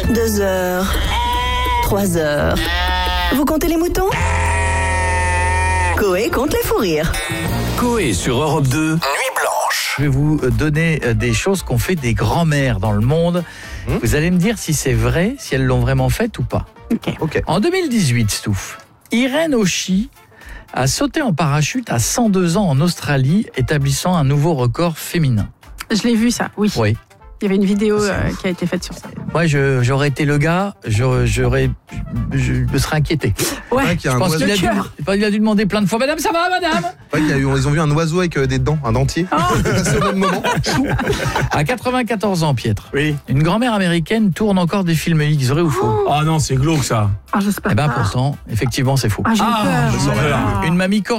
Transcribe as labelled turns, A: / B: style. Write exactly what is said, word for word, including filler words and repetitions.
A: Deux heures. Trois heures. Vous comptez les moutons ? Coé compte les fous rires.
B: Coé sur Europe deux, Nuit Blanche.
C: Je vais vous donner des choses qu'ont fait des grands-mères dans le monde. Mmh. Vous allez me dire si c'est vrai, si elles l'ont vraiment fait ou pas.
D: Ok. okay.
C: En deux mille dix-huit, Stouff, Irène Oshie a sauté en parachute à cent deux ans en Australie, établissant un nouveau record féminin.
D: Je l'ai vu ça, oui.
C: Oui.
D: Il y avait une vidéo euh, qui a été faite sur ça.
C: Moi, je, j'aurais été le gars, j'aurais, j'aurais, je me serais inquiété.
D: Ouais,
E: ouais qu'il y a
C: je
E: un
C: pense qu'il a, dû, il a dû demander plein de fois, madame, ça va, madame
E: ouais, il y a eu, ils ont vu un oiseau avec des dents, un dentier.
D: Oh
E: C'est au même moment.
C: À quatre-vingt-quatorze ans, Pietre,
F: oui.
C: Une grand-mère américaine tourne encore des films X, vrai ou faux ?
F: Ah oh non, c'est glauque ça.
D: Ah, j'espère
C: Eh ben
D: pas.
C: pourtant, effectivement, c'est faux.
D: Ah, j'ai
F: Ah,
D: peur.
F: j'ai peur.
C: Une mamie